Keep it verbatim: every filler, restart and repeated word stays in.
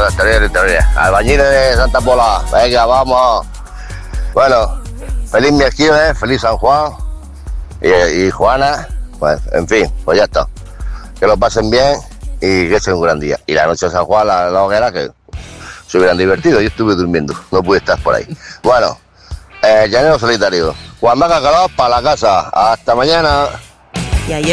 las tareas, las tareas. Albañiles de Santa Pola, venga, vamos. Bueno, feliz miércoles, feliz San Juan y, y Juana, pues en fin, pues ya está. Que lo pasen bien y que sea un gran día. Y la noche de San Juan, la, la hoguera, que se hubieran divertido, yo estuve durmiendo, no pude estar por ahí. Bueno, eh, llanero solitario, Juan Maca Calao para la casa, hasta mañana. Y ahí